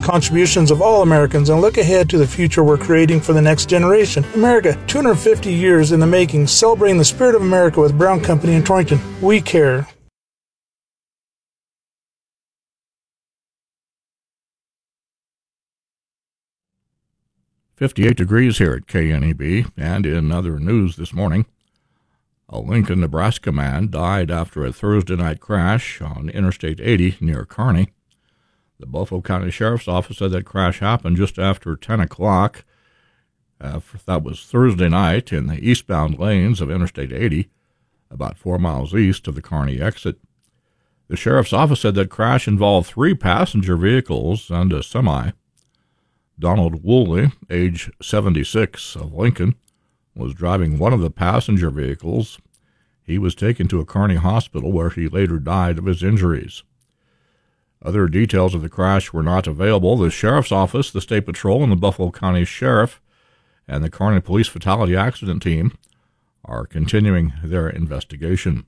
contributions of all Americans and look ahead to the future we're creating for the next generation. America, 250 years in the making, celebrating the spirit of America with Brown Company in Torrington. We care. .58 here at KNEB, and in other news this morning, a Lincoln, Nebraska man died after a Thursday night crash on Interstate 80 near Kearney. The Buffalo County Sheriff's Office said that crash happened just after 10 o'clock. That was Thursday night in the eastbound lanes of Interstate 80, about 4 miles east of the Kearney exit. The Sheriff's Office said that crash involved 3 passenger vehicles and a semi. Donald Woolley, age 76, of Lincoln, was driving one of the passenger vehicles. He was taken to a Kearney hospital where he later died of his injuries. Other details of the crash were not available. The Sheriff's Office, the State Patrol, and the Buffalo County Sheriff and the Kearney Police Fatality Accident Team are continuing their investigation.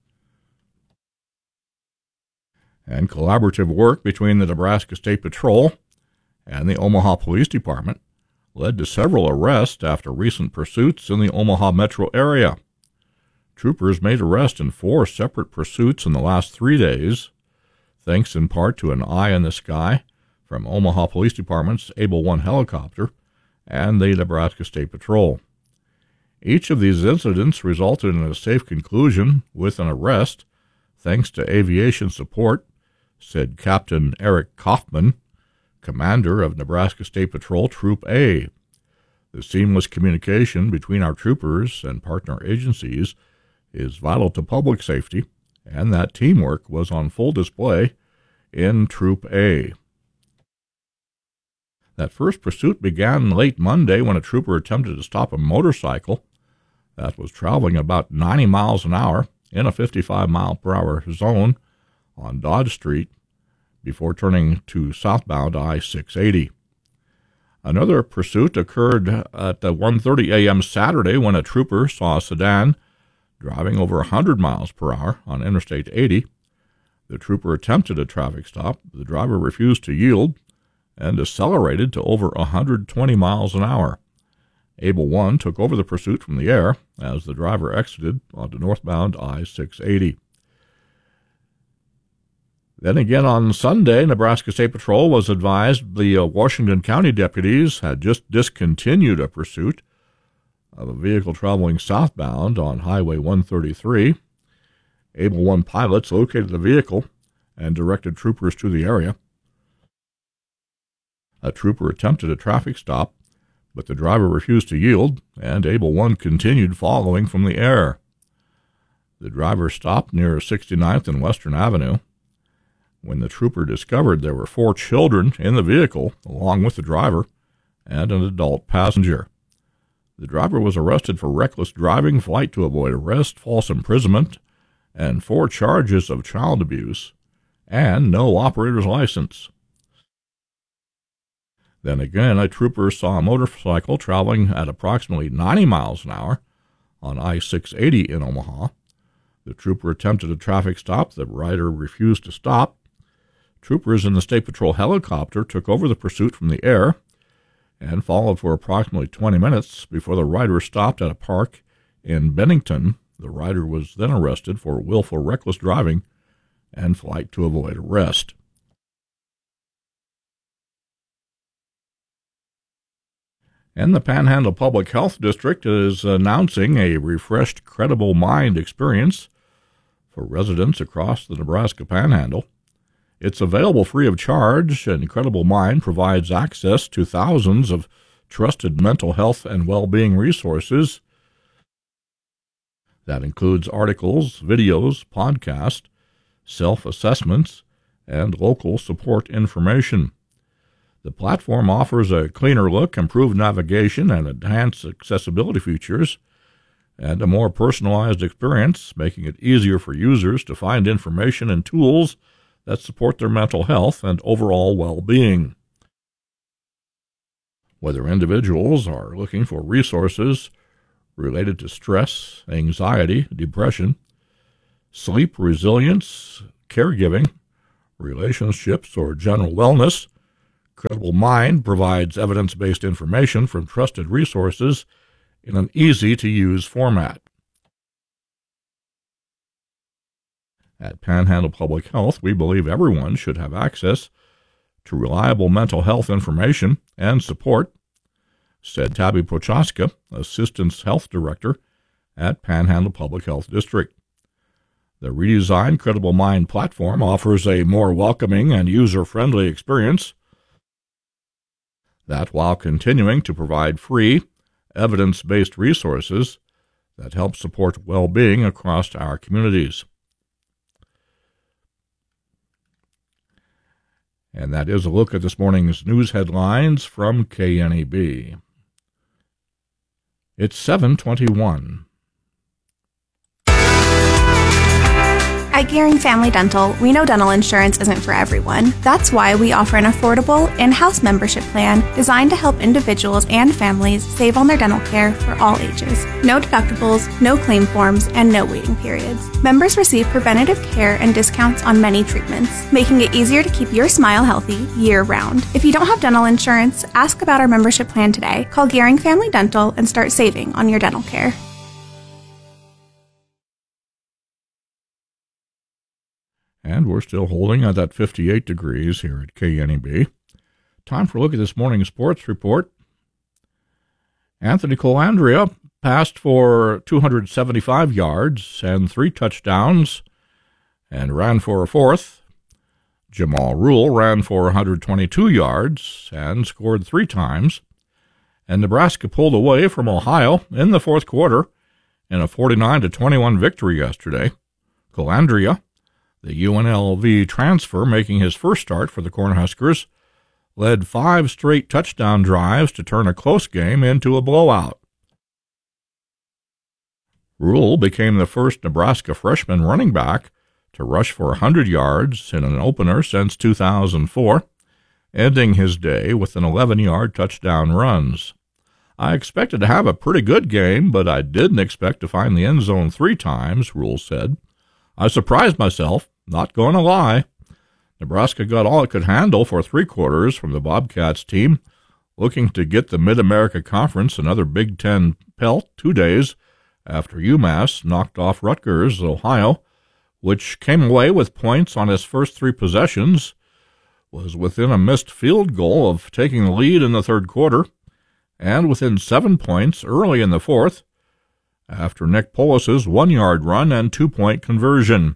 And collaborative work between the Nebraska State Patrol and the Omaha Police Department led to several arrests after recent pursuits in the Omaha metro area. Troopers made arrests in 4 separate pursuits in the last 3 days, thanks in part to an eye in the sky from Omaha Police Department's Able 1 helicopter and the Nebraska State Patrol. Each of these incidents resulted in a safe conclusion with an arrest, thanks to aviation support, said Captain Eric Kaufman, commander of Nebraska State Patrol Troop A. The seamless communication between our troopers and partner agencies is vital to public safety, and that teamwork was on full display in Troop A. That first pursuit began late Monday when a trooper attempted to stop a motorcycle that was traveling about 90 miles an hour in a 55-mile-per-hour zone on Dodge Street before turning to southbound I-680. Another pursuit occurred at 1:30 a.m. Saturday when a trooper saw a sedan driving over 100 miles per hour on Interstate 80. The trooper attempted a traffic stop. The driver refused to yield and accelerated to over 120 miles an hour. Able 1 took over the pursuit from the air as the driver exited onto northbound I-680. Then again on Sunday, Nebraska State Patrol was advised the Washington County deputies had just discontinued a pursuit of a vehicle traveling southbound on Highway 133. Able 1 pilots located the vehicle and directed troopers to the area. A trooper attempted a traffic stop, but the driver refused to yield, and Able 1 continued following from the air. The driver stopped near 69th and Western Avenue. When the trooper discovered there were 4 children in the vehicle, along with the driver and an adult passenger. The driver was arrested for reckless driving, flight to avoid arrest, false imprisonment, and 4 charges of child abuse, and no operator's license. Then again, a trooper saw a motorcycle traveling at approximately 90 miles an hour on I-680 in Omaha. The trooper attempted a traffic stop. The rider refused to stop. Troopers in the State Patrol helicopter took over the pursuit from the air and followed for approximately 20 minutes before the rider stopped at a park in Bennington. The rider was then arrested for willful reckless driving and flight to avoid arrest. And the Panhandle Public Health District is announcing a refreshed Credible Mind experience for residents across the Nebraska Panhandle. It's available free of charge, and Credible Mind provides access to thousands of trusted mental health and well-being resources. That includes articles, videos, podcasts, self-assessments, and local support information. The platform offers a cleaner look, improved navigation, and enhanced accessibility features, and a more personalized experience, making it easier for users to find information and tools that support their mental health and overall well-being. Whether individuals are looking for resources related to stress, anxiety, depression, sleep resilience, caregiving, relationships, or general wellness, Credible Mind provides evidence-based information from trusted resources in an easy-to-use format. At Panhandle Public Health, we believe everyone should have access to reliable mental health information and support, said Tabby Prochaska, Assistant Health Director at Panhandle Public Health District. The redesigned Credible Mind platform offers a more welcoming and user-friendly experience that, while continuing to provide free, evidence-based resources that help support well-being across our communities. And that is a look at this morning's news headlines from KNEB. It's 7:21. At Gearing Family Dental, we know dental insurance isn't for everyone. That's why we offer an affordable in-house membership plan designed to help individuals and families save on their dental care for all ages. No deductibles, no claim forms, and no waiting periods. Members receive preventative care and discounts on many treatments, making it easier to keep your smile healthy year-round. If you don't have dental insurance, ask about our membership plan today. Call Gearing Family Dental and start saving on your dental care. And we're still holding at that 58 degrees here at KNEB. Time for a look at this morning's sports report. Anthony Colandrea passed for 275 yards and 3 touchdowns and ran for a fourth. Jamal Rule ran for 122 yards and scored 3 times. And Nebraska pulled away from Ohio in the fourth quarter in a 49-21 victory yesterday. Colandrea, the UNLV transfer making his first start for the Cornhuskers, led 5 straight touchdown drives to turn a close game into a blowout. Rule became the first Nebraska freshman running back to rush for 100 yards in an opener since 2004, ending his day with an 11-yard touchdown runs. I expected to have a pretty good game, but I didn't expect to find the end zone 3 times, Rule said. I surprised myself, not going to lie. Nebraska got all it could handle for 3 quarters from the Bobcats team, looking to get the Mid-America Conference another Big Ten pelt 2 days after UMass knocked off Rutgers, Ohio, which came away with points on its first 3 possessions, was within a missed field goal of taking the lead in the third quarter, and within 7 points early in the fourth, after Nick Polis's 1-yard run and 2-point conversion.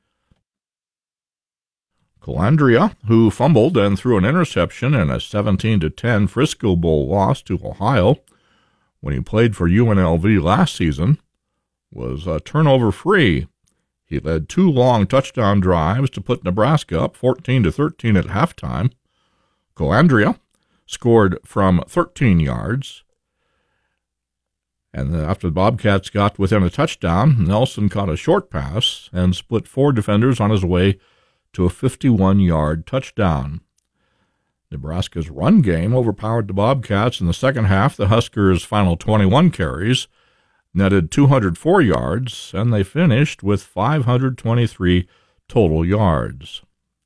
Colandrea, who fumbled and threw an interception in a 17-10 Frisco Bowl loss to Ohio when he played for UNLV last season, was turnover-free. He led 2 long touchdown drives to put Nebraska up 14-13 at halftime. Colandrea scored from 13 yards. And after the Bobcats got within a touchdown, Nelson caught a short pass and split 4 defenders on his way to a 51-yard touchdown. Nebraska's run game overpowered the Bobcats in the second half. The Huskers' final 21 carries netted 204 yards, and they finished with 523 total yards.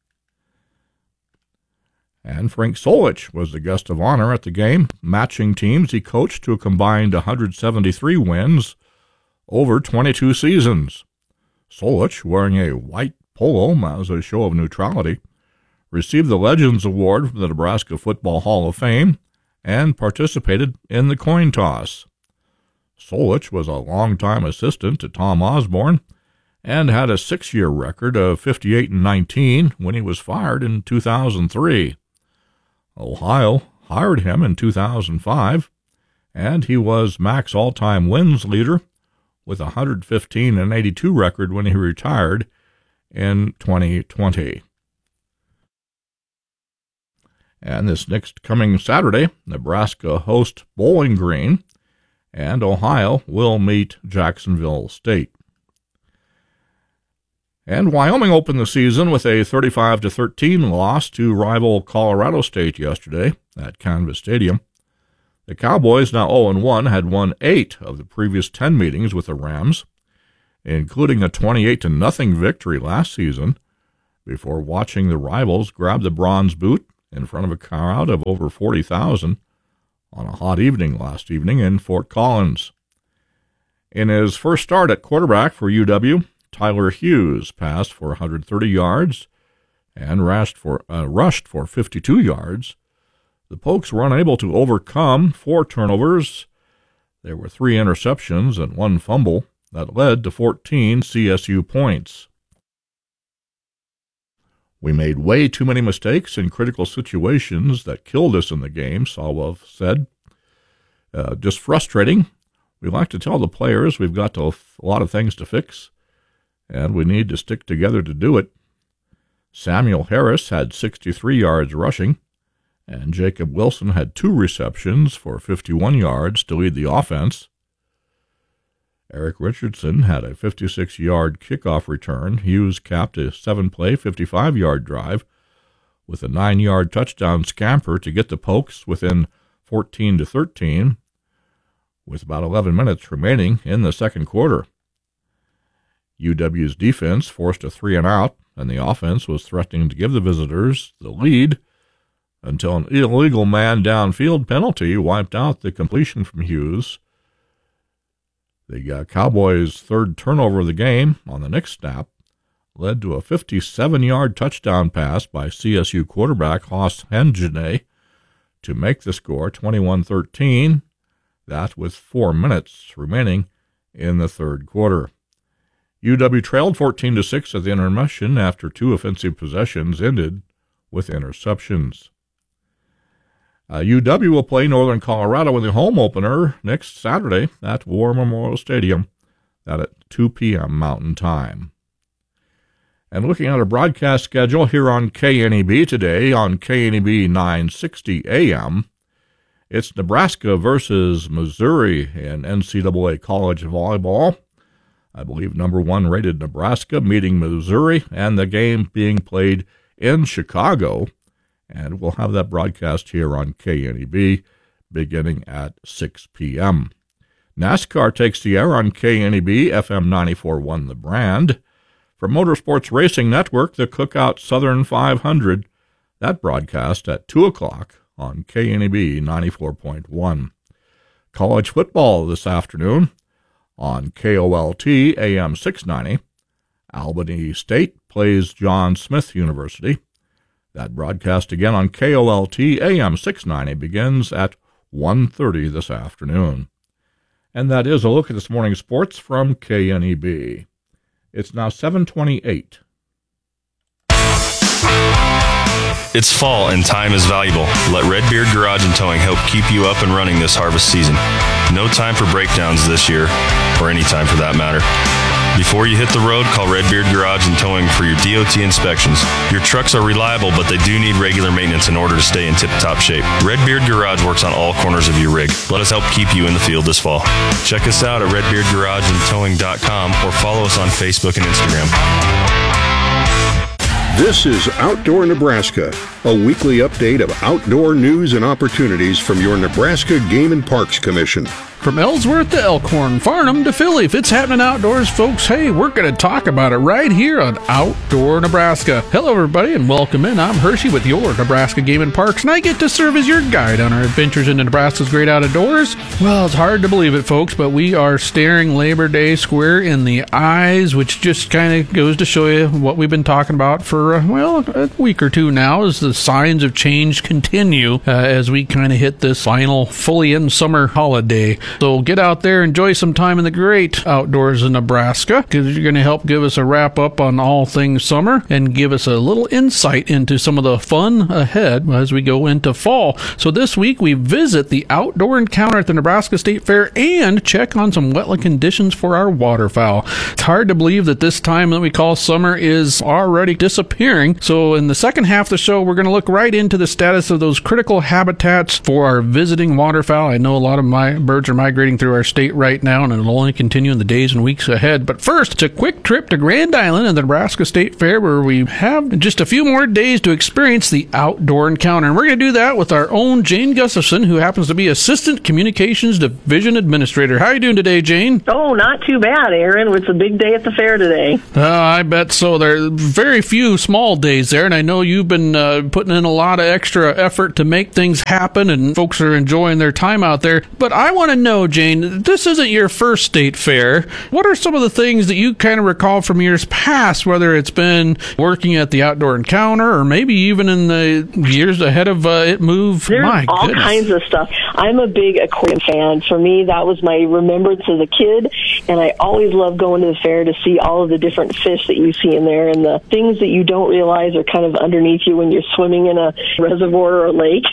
And Frank Solich was the guest of honor at the game, matching teams he coached to a combined 173 wins over 22 seasons. Solich, wearing a white polo as a show of neutrality, received the Legends Award from the Nebraska Football Hall of Fame and participated in the coin toss. Solich was a longtime assistant to Tom Osborne and had a 6-year record of 58-19 when he was fired in 2003. Ohio hired him in 2005, and he was MAC's all-time wins leader with a 115-82 record when he retired in 2020. And this next coming Saturday, Nebraska hosts Bowling Green, and Ohio will meet Jacksonville State. And Wyoming opened the season with a 35-13 loss to rival Colorado State yesterday at Canvas Stadium. The Cowboys, now 0-1, had won 8 of the previous 10 meetings with the Rams, including a 28-0 victory last season, before watching the rivals grab the bronze boot in front of a crowd of over 40,000 on a hot evening last evening in Fort Collins. In his first start at quarterback for UW, Tyler Hughes passed for 130 yards and rushed for 52 yards. The Pokes were unable to overcome 4 turnovers. There were 3 interceptions and 1 fumble that led to 14 CSU points. We made way too many mistakes in critical situations that killed us in the game, Sawolf said. Just frustrating. We like to tell the players we've got a lot of things to fix, and we need to stick together to do it. Samuel Harris had 63 yards rushing, and Jacob Wilson had 2 receptions for 51 yards to lead the offense. Eric Richardson had a 56-yard kickoff return. Hughes capped a 7-play, 55-yard drive with a 9-yard touchdown scamper to get the Pokes within 14-13 with about 11 minutes remaining in the second quarter. UW's defense forced a 3-and-out, and the offense was threatening to give the visitors the lead until an illegal man downfield penalty wiped out the completion from Hughes. The Cowboys' third turnover of the game on the next snap led to a 57-yard touchdown pass by CSU quarterback Hoss Hengene to make the score 21-13, that with 4 minutes remaining in the third quarter. UW trailed 14-6 at the intermission after 2 offensive possessions ended with interceptions. UW will play Northern Colorado in the home opener next Saturday at War Memorial Stadium, that at 2 p.m. Mountain Time. And looking at our broadcast schedule here on KNEB today, on KNEB 960 AM, it's Nebraska versus Missouri in NCAA college volleyball. I believe number 1 rated Nebraska meeting Missouri, and the game being played in Chicago. And we'll have that broadcast here on KNEB beginning at 6 p.m. NASCAR takes the air on KNEB, FM 94.1 The Brand. For Motorsports Racing Network, the Cookout Southern 500, that broadcast at 2 o'clock on KNEB 94.1. College football this afternoon on KOLT AM 690. Albany State plays John Smith University. That broadcast again on KOLT AM 690 begins at 1:30 this afternoon. And that is a look at this morning's sports from KNEB. It's now 7:28. It's fall and time is valuable. Let Redbeard Garage and Towing help keep you up and running this harvest season. No time for breakdowns this year, or any time for that matter. Before you hit the road, call Redbeard Garage and Towing for your DOT inspections. Your trucks are reliable, but they do need regular maintenance in order to stay in tip-top shape. Redbeard Garage works on all corners of your rig. Let us help keep you in the field this fall. Check us out at redbeardgarageandtowing.com or follow us on Facebook and Instagram. This is Outdoor Nebraska, a weekly update of outdoor news and opportunities from your Nebraska Game and Parks Commission. From Ellsworth to Elkhorn, Farnham to Philly, if it's happening outdoors, folks, hey, we're going to talk about it right here on Outdoor Nebraska. Hello, everybody, and welcome in. I'm Hershey with your Nebraska Game and Parks, and I get to serve as your guide on our adventures into Nebraska's great outdoors. Well, it's hard to believe it, folks, but we are staring Labor Day square in the eyes, which just kind of goes to show you what we've been talking about for, a week or two now, as the signs of change continue as we kind of hit this final fully in summer holiday. So get out there, enjoy some time in the great outdoors of Nebraska, because you're going to help give us a wrap up on all things summer and give us a little insight into some of the fun ahead as we go into fall. So this week we visit the outdoor encounter at the Nebraska State Fair and check on some wetland conditions for our waterfowl. It's hard to believe that this time that we call summer is already disappearing. So in the second half of the show, we're going to look right into the status of those critical habitats for our visiting waterfowl. I know a lot of my birds are migrating through our state right now, and it'll only continue in the days and weeks ahead. But first, it's a quick trip to Grand Island and the Nebraska State Fair, where we have just a few more days to experience the outdoor encounter. And we're going to do that with our own Jane Gustafson, who happens to be Assistant Communications Division Administrator. How are you doing today, Jane? Oh, not too bad, Aaron. It's a big day at the fair today. I bet so. There are very few small days days there, and I know you've been putting in a lot of extra effort to make things happen, and folks are enjoying their time out there. But I want to know, Jane, this isn't your first state fair. What are some of the things that you kind of recall from years past, whether it's been working at the Outdoor Encounter or maybe even in the years ahead of it move? There's all kinds of stuff. I'm a big aquarium fan. For me, that was my remembrance as a kid, and I always love going to the fair to see all of the different fish that you see in there and the things that you don't realize are kind of underneath you when you're swimming in a reservoir or a lake.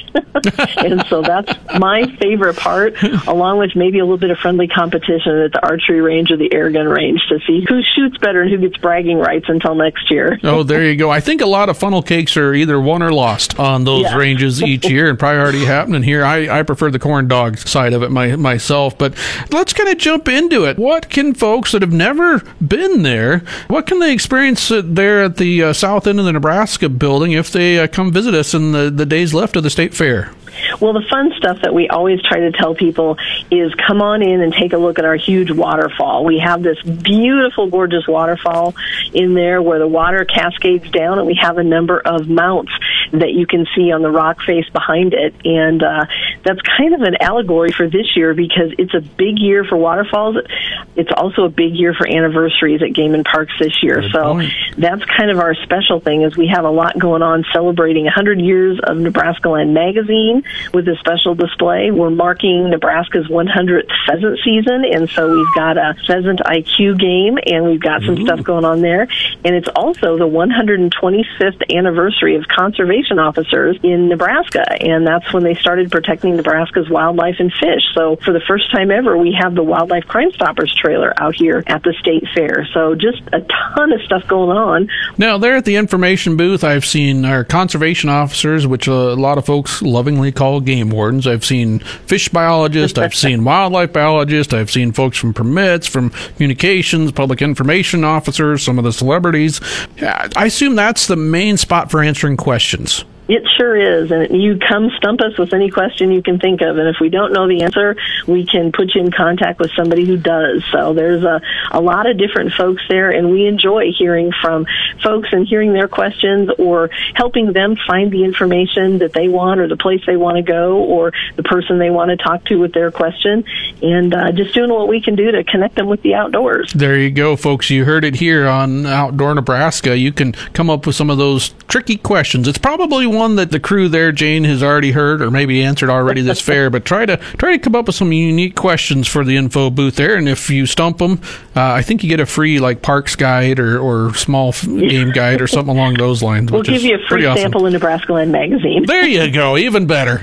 And so that's my favorite part, along with maybe a little bit of friendly competition at the archery range or the air gun range to see who shoots better and who gets bragging rights until next year. Oh, there you go. I think a lot of funnel cakes are either won or lost on those ranges each year, and probably already happening here. I prefer the corn dog side of it myself, but let's kind of jump into it. What can folks that have never been there, what can they experience there at the south end of the Nebraska building if they come visit us in the days left of the state fair? Well, the fun stuff that we always try to tell people is come on in and take a look at our huge waterfall. We have this beautiful, gorgeous waterfall in there where the water cascades down, and we have a number of mounts that you can see on the rock face behind it. And that's kind of an allegory for this year because it's a big year for waterfalls. It's also a big year for anniversaries at Game and Parks this year. That's kind of our special thing is we have a lot going on celebrating 100 years of Nebraska Land Magazine with a special display. We're marking Nebraska's 100th pheasant season, and so we've got a pheasant IQ game, and we've got some stuff going on there. And it's also the 125th anniversary of conservation officers in Nebraska, and that's when they started protecting Nebraska's wildlife and fish. So for the first time ever, we have the Wildlife Crime Stoppers trailer out here at the state fair. So just a ton of stuff going on. Now, there at the information booth, I've seen our conservation officers, which a lot of folks lovingly call game wardens. I've seen fish biologists, I've seen wildlife biologists, I've seen folks from permits, from communications, public information officers, some of the celebrities. I assume that's the main spot for answering questions. It sure is, and you come stump us with any question you can think of, and if we don't know the answer, we can put you in contact with somebody who does. So there's a lot of different folks there, and we enjoy hearing from folks and hearing their questions or helping them find the information that they want or the place they want to go or the person they want to talk to with their question, and just doing what we can do to connect them with the outdoors. There you go, folks. You heard it here on Outdoor Nebraska. You can come up with some of those tricky questions. It's probably one that the crew there, Jane, has already heard or maybe answered already this fair, but try to come up with some unique questions for the info booth there, and if you stump them, I think you get a free parks guide or small game guide or something along those lines. We'll give you a free sample in Nebraska Land Magazine. There you go. Even better.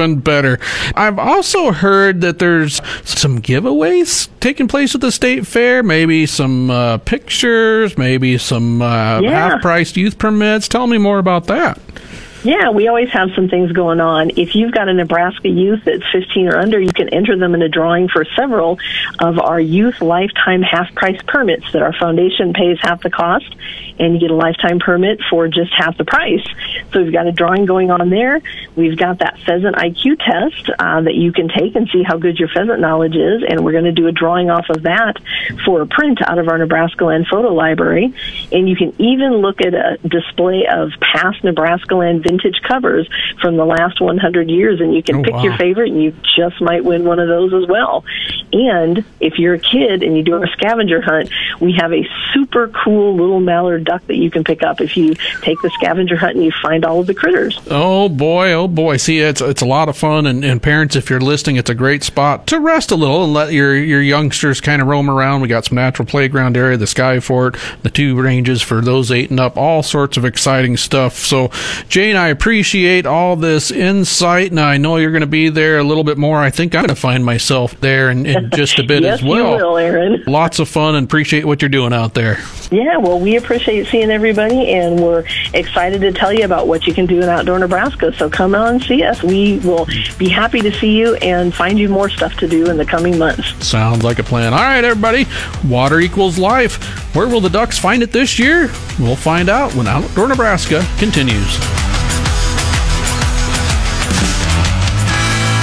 I've also heard that there's some giveaways taking place at the state fair, maybe some pictures, maybe some half-priced youth permits. Tell me more about that. Yeah, we always have some things going on. If you've got a Nebraska youth that's 15 or under, you can enter them in a drawing for several of our youth lifetime half-price permits that our foundation pays half the cost, and you get a lifetime permit for just half the price. So we've got a drawing going on there. We've got that pheasant IQ test that you can take and see how good your pheasant knowledge is, and we're going to do a drawing off of that for a print out of our Nebraska Land photo library. And you can even look at a display of past Nebraska Land vintage covers from the last 100 years, and you can pick your favorite, and you just might win one of those as well. And if you're a kid and you do a scavenger hunt, we have a super cool little mallard duck that you can pick up if you take the scavenger hunt and you find all of the critters. Oh boy. See, it's a lot of fun, and parents, if you're listening, it's a great spot to rest a little and let your youngsters kind of roam around. We got some natural playground area, the Sky Fort, the 2 ranges for those 8 and up, all sorts of exciting stuff. So, Jane, I appreciate all this insight, and I know you're going to be there a little bit more. I think I'm going to find myself there in just a bit yes, as well. You will, Aaron. Lots of fun, and appreciate what you're doing out there. Yeah, well, we appreciate seeing everybody, and we're excited to tell you about what you can do in Outdoor Nebraska. So come on and see us. We will be happy to see you and find you more stuff to do in the coming months. Sounds like a plan. All right, everybody. Water equals life. Where will the Ducks find it this year? We'll find out when Outdoor Nebraska continues.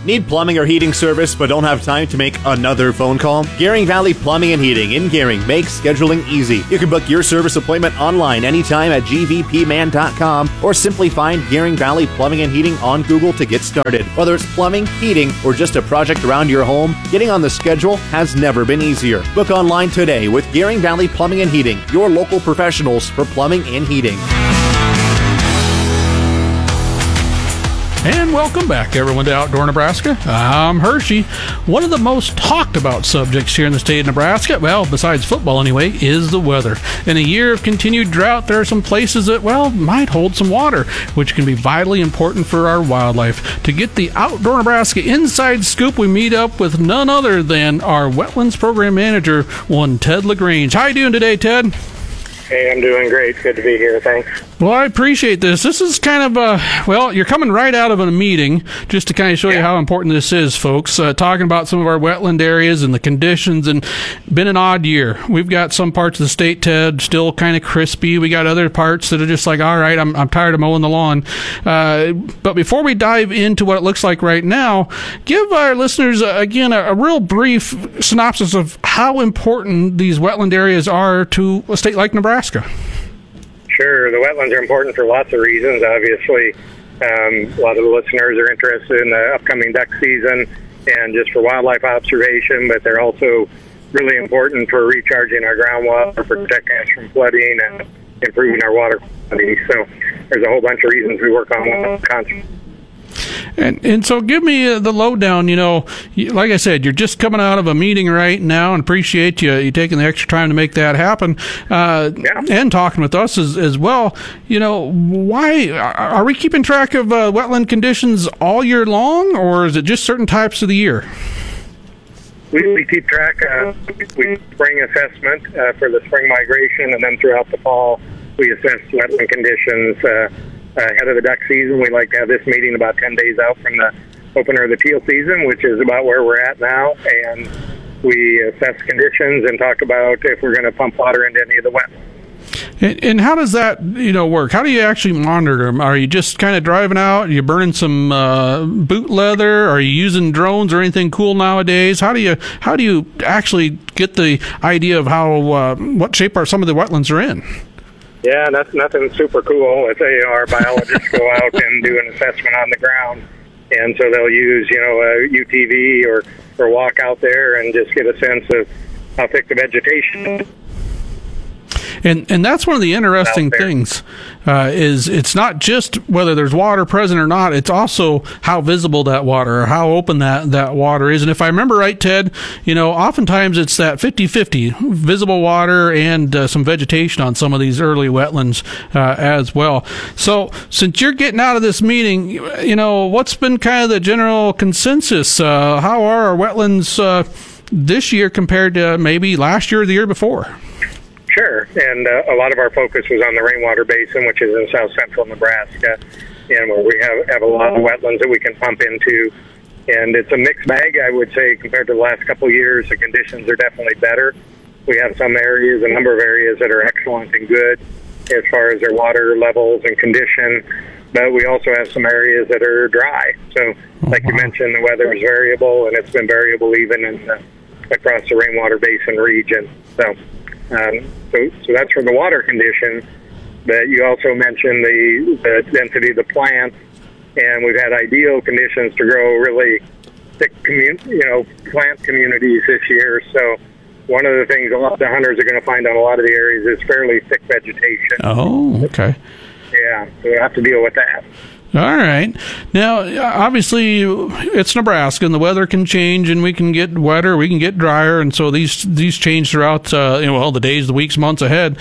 Need plumbing or heating service but don't have time to make another phone call? Gering Valley Plumbing and Heating in Gering makes scheduling easy. You can book your service appointment online anytime at gvpman.com or simply find Gering Valley Plumbing and Heating on Google to get started. Whether it's plumbing, heating, or just a project around your home, getting on the schedule has never been easier. Book online today with Gering Valley Plumbing and Heating, your local professionals for plumbing and heating. And welcome back, everyone, to Outdoor Nebraska. I'm Hershey. One of the most talked about subjects here in the state of Nebraska, well, besides football anyway, is the weather. In a year of continued drought, there are some places that, well, might hold some water, which can be vitally important for our wildlife. To get the Outdoor Nebraska inside scoop, we meet up with none other than our Wetlands Program Manager, one Ted LaGrange. How you doing today, Ted? Hey, I'm doing great. Good to be here. Thanks. Well, I appreciate this. This is kind of well, you're coming right out of a meeting, just to kind of show you how important this is, folks. Talking about some of our wetland areas and the conditions, and been an odd year. We've got some parts of the state, Ted, still kind of crispy. We got other parts that are just like, all right, I'm tired of mowing the lawn. But before we dive into what it looks like right now, give our listeners, again, a real brief synopsis of how important these wetland areas are to a state like Nebraska. Sure. The wetlands are important for lots of reasons. Obviously, a lot of the listeners are interested in the upcoming duck season and just for wildlife observation, but they're also really important for recharging our groundwater, for protecting us from flooding, and improving our water quality. So there's a whole bunch of reasons we work on conservation. And so give me the lowdown. You know, like I said, you're just coming out of a meeting right now, and appreciate you taking the extra time to make that happen, and talking with us as well. You know, why are we keeping track of wetland conditions all year long, or is it just certain types of the year? We keep track. We spring assessment for the spring migration, and then throughout the fall, we assess wetland conditions. Ahead of the duck season, we like to have this meeting about 10 days out from the opener of the teal season, which is about where we're at now, and we assess conditions and talk about if we're going to pump water into any of the wetlands. And how does that, work? How do you actually monitor them? Are you just kind of driving out? Are you burning some boot leather? Are you using drones or anything cool nowadays? How do you actually get the idea of how what shape some of the wetlands are in? Yeah, that's nothing super cool. It's our biologists go out and do an assessment on the ground, and so they'll use a UTV or walk out there and just get a sense of how thick the vegetation is. And that's one of the interesting things is it's not just whether there's water present or not, it's also how visible that water or how open that water is. And if I remember right, Ted, oftentimes it's that 50-50 visible water and some vegetation on some of these early wetlands as well. So since you're getting out of this meeting, what's been kind of the general consensus? How are our wetlands this year compared to maybe last year or the year before? Sure, and a lot of our focus was on the rainwater basin, which is in south central Nebraska, and where we have a lot of wetlands that we can pump into. And it's a mixed bag, I would say, compared to the last couple of years. The conditions are definitely better. We have some areas, a number of areas that are excellent and good as far as their water levels and condition, but we also have some areas that are dry. So, like you mentioned, the weather is variable, and it's been variable even across the rainwater basin region. So that's for the water condition. But you also mentioned the density of the plants, and we've had ideal conditions to grow really thick plant communities this year. So one of the things a lot of the hunters are going to find on a lot of the areas is fairly thick vegetation. Oh, okay. Yeah, so we have to deal with that. All right. Now, obviously, it's Nebraska, and the weather can change, and we can get wetter, we can get drier, and so these change throughout, the days, the weeks, months ahead.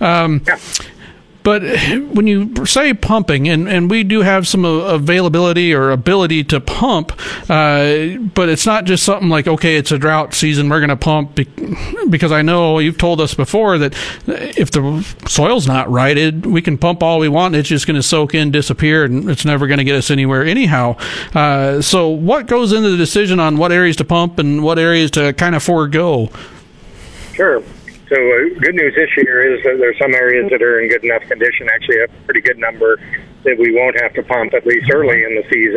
But when you say pumping, and we do have some availability or ability to pump, but it's not just something like, okay, it's a drought season, we're going to pump, because I know you've told us before that if the soil's not righted, we can pump all we want, it's just going to soak in, disappear, and it's never going to get us anywhere anyhow. So what goes into the decision on what areas to pump and what areas to kind of forego? Sure. So good news this year is that there's some areas that are in good enough condition, actually a pretty good number, that we won't have to pump, at least early in the season.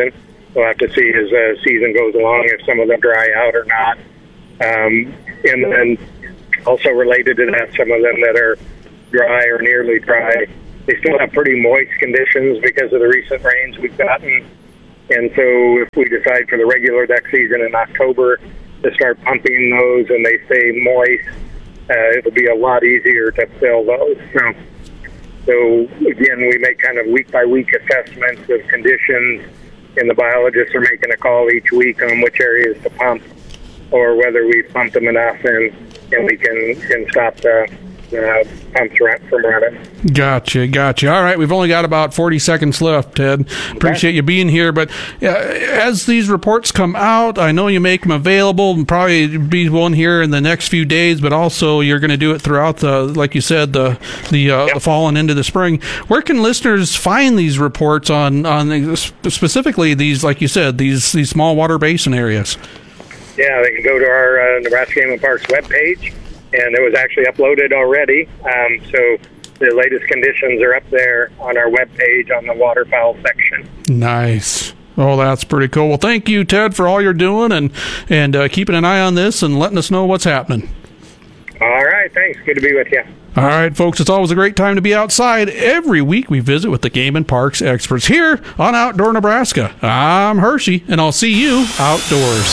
we'll have to see as the season goes along if some of them dry out or not. And then also related to that, some of them that are dry or nearly dry, they still have pretty moist conditions because of the recent rains we've gotten. And so if we decide for the regular duck season in October to start pumping those and they stay moist, it'll be a lot easier to fill those. So again, we make kind of week-by-week assessments of conditions, and the biologists are making a call each week on which areas to pump or whether we've pumped them enough and we can stop the pumps from running. Gotcha. All right, we've only got about 40 seconds left, Ted. Appreciate you being here. But as these reports come out, I know you make them available and probably be one here in the next few days, but also you're going to do it throughout the, like you said, the fall and into the spring. Where can listeners find these reports on specifically these, like you said, these small water basin areas? Yeah, they can go to our Nebraska Game and Parks webpage. And it was actually uploaded already. So the latest conditions are up there on our webpage on the waterfowl section. Nice. Oh, that's pretty cool. Well, thank you, Ted, for all you're doing and keeping an eye on this and letting us know what's happening. All right, thanks. Good to be with you. All right, folks, it's always a great time to be outside. Every week we visit with the Game and Parks experts here on Outdoor Nebraska. I'm Hershey, and I'll see you outdoors.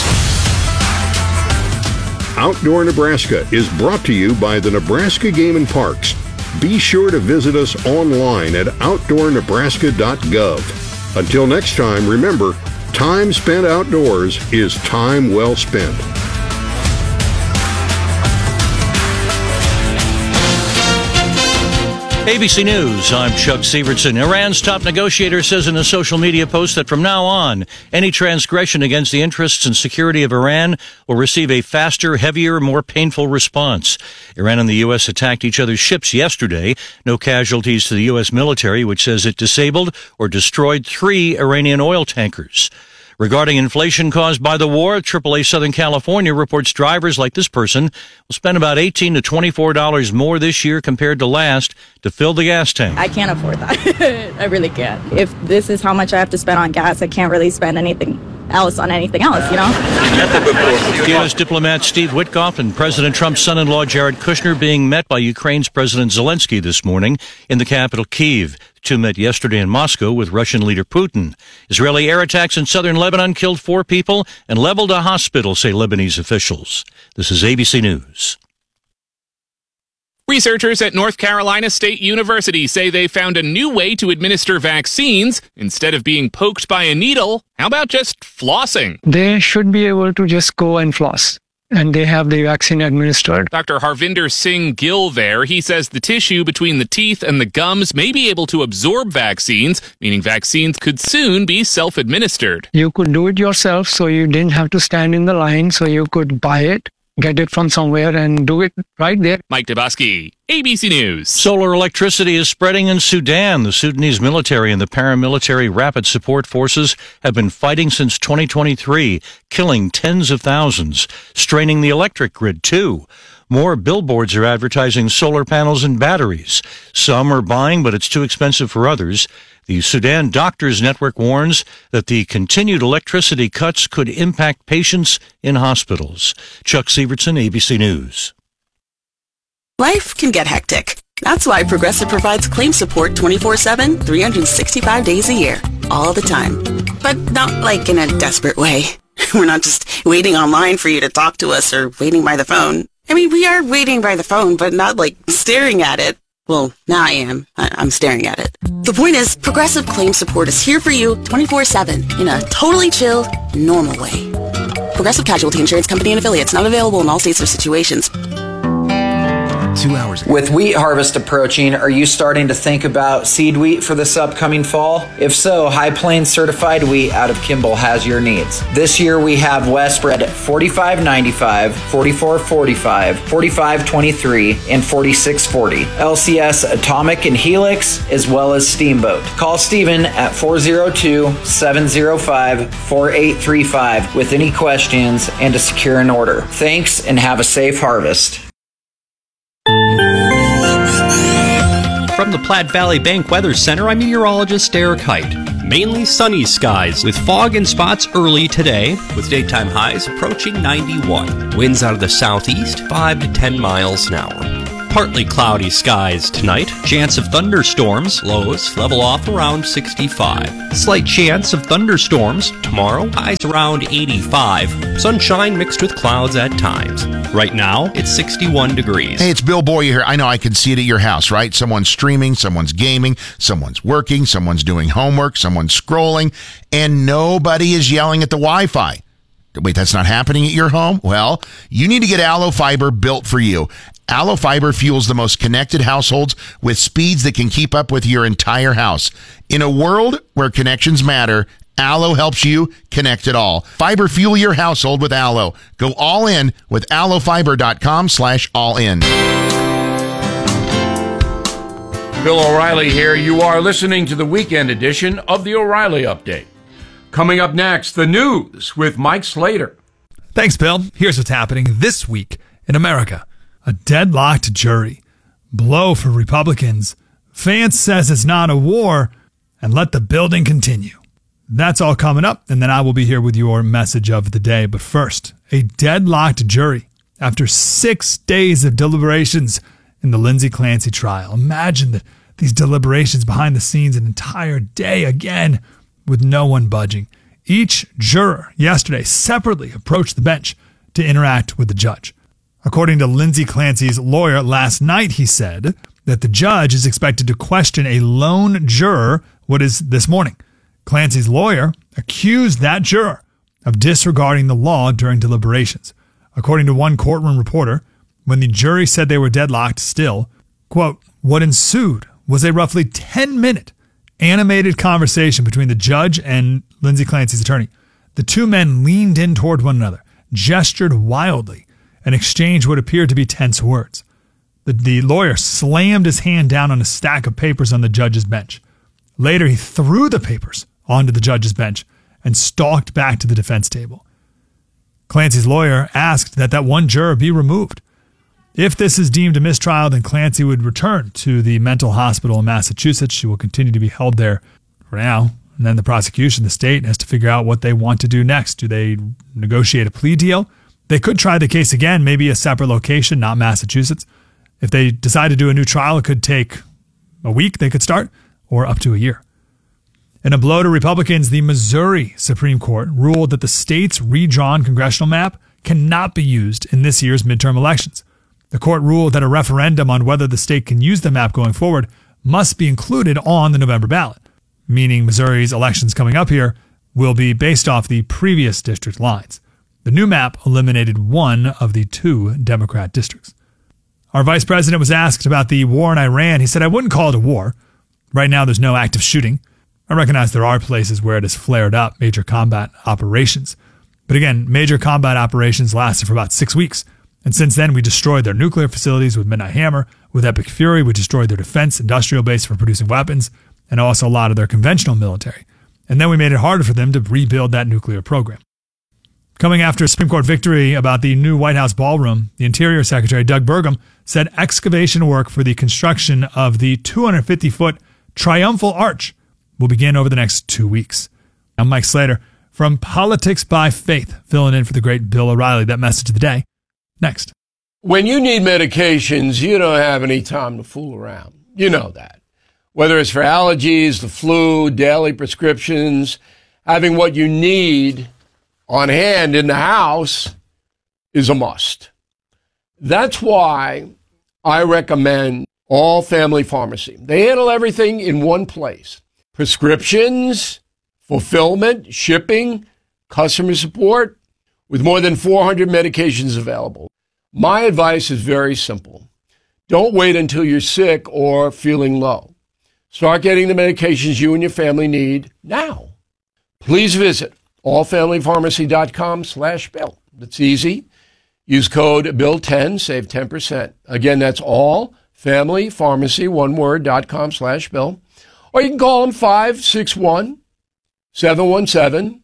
Outdoor Nebraska is brought to you by the Nebraska Game and Parks. Be sure to visit us online at outdoornebraska.gov. Until next time, remember, time spent outdoors is time well spent. ABC News, I'm Chuck Sievertson. Iran's top negotiator says in a social media post that from now on, any transgression against the interests and security of Iran will receive a faster, heavier, more painful response. Iran and the U.S. attacked each other's ships yesterday. No casualties to the U.S. military, which says it disabled or destroyed 3 Iranian oil tankers. Regarding inflation caused by the war, AAA Southern California reports drivers like this person will spend about $18 to $24 more this year compared to last to fill the gas tank. I can't afford that. I really can't. If this is how much I have to spend on gas, I can't really spend anything else on anything else, you know? U.S. diplomat Steve Witkoff and President Trump's son-in-law Jared Kushner being met by Ukraine's President Zelensky this morning in the capital, Kyiv. The two met yesterday in Moscow with Russian leader Putin. Israeli air attacks in southern Lebanon killed 4 people and leveled a hospital, say Lebanese officials. This is ABC News. Researchers at North Carolina State University say they found a new way to administer vaccines. Instead of being poked by a needle, how about just flossing? They should be able to just go and floss, and they have the vaccine administered. Dr. Harvinder Singh Gill there, he says the tissue between the teeth and the gums may be able to absorb vaccines, meaning vaccines could soon be self-administered. You could do it yourself, so you didn't have to stand in the line, so you could buy it, get it from somewhere, and do it right there. Mike Dabuski, ABC News. Solar electricity is spreading in Sudan. The Sudanese military and the paramilitary rapid support forces have been fighting since 2023, killing tens of thousands, straining the electric grid too. More billboards are advertising solar panels and batteries. Some are buying, but it's too expensive for others. The Sudan Doctors Network warns that the continued electricity cuts could impact patients in hospitals. Chuck Sievertson, ABC News. Life can get hectic. That's why Progressive provides claim support 24/7, 365 days a year, all the time. But not like in a desperate way. We're not just waiting online for you to talk to us or waiting by the phone. I mean, we are waiting by the phone, but not like staring at it. Well, now I am. I'm staring at it. The point is, Progressive Claim Support is here for you 24/7 in a totally chill, normal way. Progressive Casualty Insurance Company and Affiliates, not available in all states or situations. 2 hours ago. With wheat harvest approaching, are you starting to think about seed wheat for this upcoming fall? If so, High Plains certified wheat out of Kimball has your needs. This year we have West Spread at 45.95, 44.45, 45.23, and 46.40. LCS Atomic and Helix, as well as Steamboat. Call Steven at 402-705-4835 with any questions and to secure an order. Thanks and have a safe harvest. From the Platte Valley Bank Weather Center, I'm meteorologist Eric Height. Mainly sunny skies with fog and spots early today, with daytime highs approaching 91. Winds out of the southeast, 5 to 10 miles an hour. Partly cloudy skies tonight. Chance of thunderstorms. Lows level off around 65. Slight chance of thunderstorms tomorrow. Highs around 85. Sunshine mixed with clouds at times. Right now, it's 61 degrees. Hey, it's Bill Boyer here. I know I can see it at your house, right? Someone's streaming, someone's gaming, someone's working, someone's doing homework, someone's scrolling, and nobody is yelling at the Wi-Fi. Wait, that's not happening at your home? Well, you need to get Allo Fiber built for you. Allo Fiber fuels the most connected households with speeds that can keep up with your entire house. In a world where connections matter, Allo helps you connect it all. Fiber fuel your household with Allo. Go all in with allofiber.com/all-in. Bill O'Reilly here. You are listening to the weekend edition of the O'Reilly Update. Coming up next, the news with Mike Slater. Thanks, Bill. Here's what's happening this week in America. A deadlocked jury. Blow for Republicans. Vance says it's not a war, and let the building continue. That's all coming up, and then I will be here with your message of the day. But first, a deadlocked jury after 6 days of deliberations in the Lindsay Clancy trial. Imagine these deliberations behind the scenes, an entire day again with no one budging. Each juror yesterday separately approached the bench to interact with the judge. According to Lindsay Clancy's lawyer last night, he said that the judge is expected to question a lone juror this morning. Clancy's lawyer accused that juror of disregarding the law during deliberations. According to one courtroom reporter, when the jury said they were deadlocked still, quote, what ensued was a roughly 10-minute animated conversation between the judge and Lindsay Clancy's attorney. The two men leaned in toward one another, gestured wildly, and exchanged what appeared to be tense words. The lawyer slammed his hand down on a stack of papers on the judge's bench. Later, he threw the papers onto the judge's bench and stalked back to the defense table. Clancy's lawyer asked that one juror be removed. If this is deemed a mistrial, then Clancy would return to the mental hospital in Massachusetts. She will continue to be held there for now. And then the prosecution, the state, has to figure out what they want to do next. Do they negotiate a plea deal? They could try the case again, maybe a separate location, not Massachusetts. If they decide to do a new trial, it could take a week, they could start, or up to a year. In a blow to Republicans, the Missouri Supreme Court ruled that the state's redrawn congressional map cannot be used in this year's midterm elections. The court ruled that a referendum on whether the state can use the map going forward must be included on the November ballot, meaning Missouri's elections coming up here will be based off the previous district lines. The new map eliminated one of the 2 Democrat districts. Our vice president was asked about the war in Iran. He said, I wouldn't call it a war. Right now, there's no active shooting. I recognize there are places where it has flared up, major combat operations. But again, major combat operations lasted for about 6 weeks. And since then, we destroyed their nuclear facilities with Midnight Hammer. With Epic Fury, we destroyed their defense industrial base for producing weapons, and also a lot of their conventional military. And then we made it harder for them to rebuild that nuclear program. Coming after a Supreme Court victory about the new White House ballroom, the Interior Secretary Doug Burgum said excavation work for the construction of the 250-foot Triumphal Arch will begin over the next 2 weeks. I'm Mike Slater from Politics by Faith, filling in for the great Bill O'Reilly. That message of the day, next. When you need medications, you don't have any time to fool around. You know that. Whether it's for allergies, the flu, daily prescriptions, having what you need on hand in the house is a must. That's why I recommend All Family Pharmacy. They handle everything in one place. Prescriptions, fulfillment, shipping, customer support, with more than 400 medications available. My advice is very simple. Don't wait until you're sick or feeling low. Start getting the medications you and your family need now. Please visit allfamilypharmacy.com/Bill. It's easy. Use code BILL10, save 10%. Again, that's allfamilypharmacy, one word, .com/Bill. Or you can call them 561-717-6794,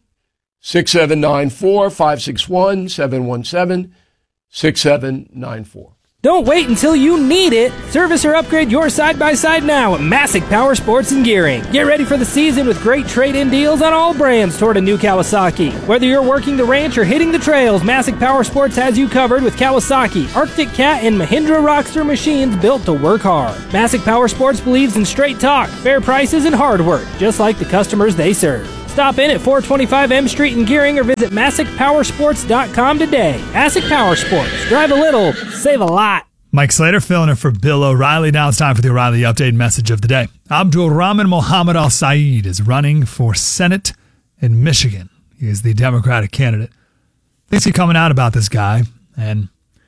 561-717-6794. Don't wait until you need it. Service or upgrade your side-by-side now at Masick Power Sports and Gearing. Get ready for the season with great trade-in deals on all brands toward a new Kawasaki. Whether you're working the ranch or hitting the trails, Masick Power Sports has you covered with Kawasaki, Arctic Cat, and Mahindra Rockster machines built to work hard. Masick Power Sports believes in straight talk, fair prices, and hard work, just like the customers they serve. Stop in at 425 M Street in Gearing or visit MassicPowersports.com today. Masick Power Sports. Drive a little, save a lot. Mike Slater filling in for Bill O'Reilly. Now it's time for the O'Reilly Update message of the day. Abdul Rahman Mohammed Al-Said is running for Senate in Michigan. He is the Democratic candidate. Things keep coming out about this guy, and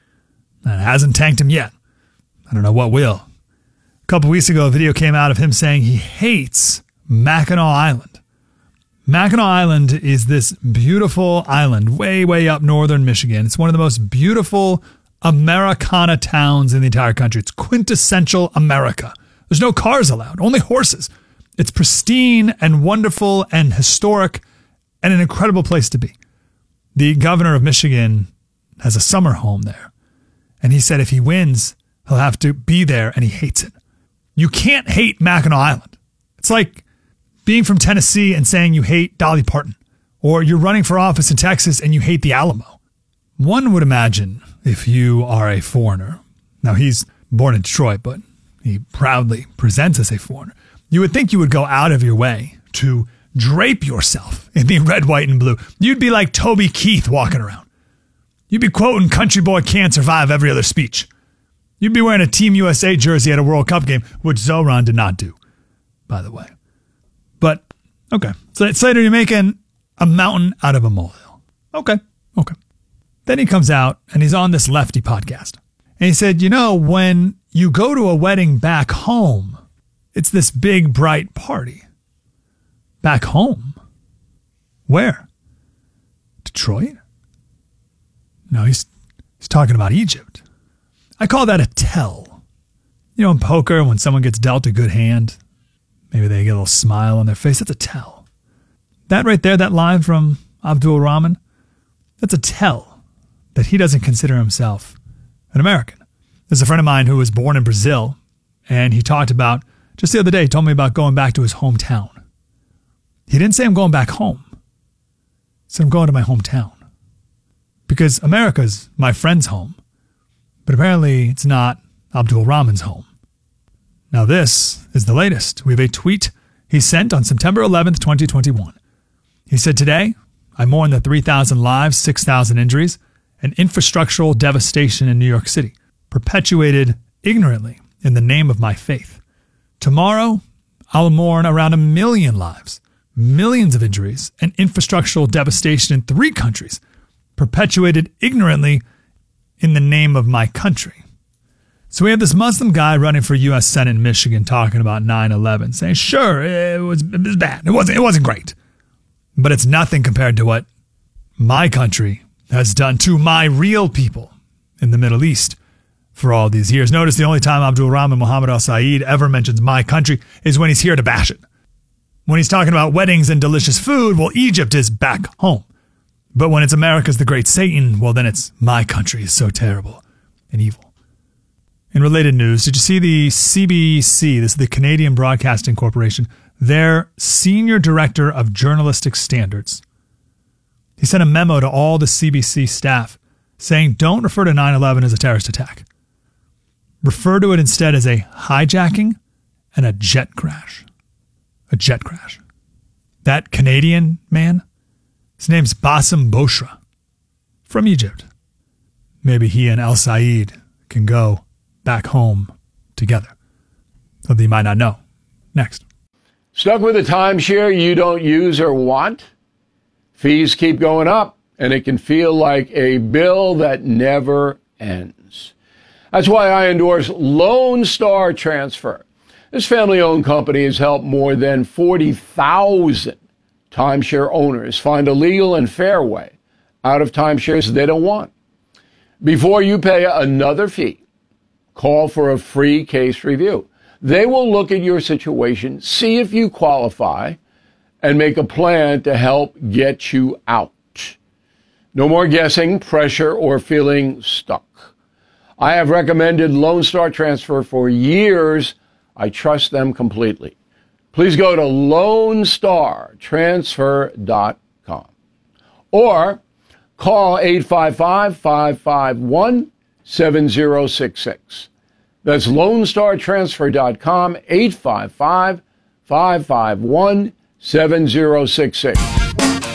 it hasn't tanked him yet. I don't know what will. A couple weeks ago, a video came out of him saying he hates Mackinac Island. Mackinac Island is this beautiful island way, way up northern Michigan. It's one of the most beautiful Americana towns in the entire country. It's quintessential America. There's no cars allowed, only horses. It's pristine and wonderful and historic and an incredible place to be. The governor of Michigan has a summer home there. And he said if he wins, he'll have to be there, and he hates it. You can't hate Mackinac Island. It's like being from Tennessee and saying you hate Dolly Parton, or you're running for office in Texas and you hate the Alamo. One would imagine if you are a foreigner, now he's born in Detroit, but he proudly presents as a foreigner, you would think you would go out of your way to drape yourself in the red, white, and blue. You'd be like Toby Keith walking around. You'd be quoting Country Boy Can't Survive every other speech. You'd be wearing a Team USA jersey at a World Cup game, which Zoran did not do, by the way. But, okay. So Slater, you're making a mountain out of a molehill. Okay. Then he comes out and he's on this lefty podcast. And he said, when you go to a wedding back home, it's this big, bright party. Back home? Where? Detroit? No, he's talking about Egypt. I call that a tell. In poker, when someone gets dealt a good hand, maybe they get a little smile on their face. That's a tell. That right there, that line from Abdul Rahman, that's a tell that he doesn't consider himself an American. There's a friend of mine who was born in Brazil, and he talked about, just the other day, he told me about going back to his hometown. He didn't say I'm going back home. He said I'm going to my hometown. Because America's my friend's home, but apparently it's not Abdul Rahman's home. Now this is the latest. We have a tweet he sent on September 11th, 2021. He said, today, I mourn the 3,000 lives, 6,000 injuries, and infrastructural devastation in New York City, perpetuated ignorantly in the name of my faith. Tomorrow, I'll mourn around 1 million lives, millions of injuries, and infrastructural devastation in 3 countries, perpetuated ignorantly in the name of my country. So we have this Muslim guy running for U.S. Senate in Michigan talking about 9/11, saying, sure, it was bad. It wasn't great. But it's nothing compared to what my country has done to my real people in the Middle East for all these years. Notice the only time Abdul Rahman Mohammed Al-Said ever mentions my country is when he's here to bash it. When he's talking about weddings and delicious food, well, Egypt is back home. But when it's America's the great Satan, well, then it's my country is so terrible and evil. In related news, did you see the CBC, this is the Canadian Broadcasting Corporation, their Senior Director of Journalistic Standards? He sent a memo to all the CBC staff saying, don't refer to 9/11 as a terrorist attack. Refer to it instead as a hijacking and a jet crash. A jet crash. That Canadian man, his name's Bassem Boshra from Egypt. Maybe he and Al-Said can go back home together. Something you might not know. Next. Stuck with a timeshare you don't use or want? Fees keep going up, and it can feel like a bill that never ends. That's why I endorse Lone Star Transfer. This family-owned company has helped more than 40,000 timeshare owners find a legal and fair way out of timeshares they don't want. Before you pay another fee, call for a free case review. They will look at your situation, see if you qualify, and make a plan to help get you out. No more guessing, pressure, or feeling stuck. I have recommended Lone Star Transfer for years. I trust them completely. Please go to LoneStarTransfer.com or call 855-551-7066. That's LoneStarTransfer.com, 855-551-7066.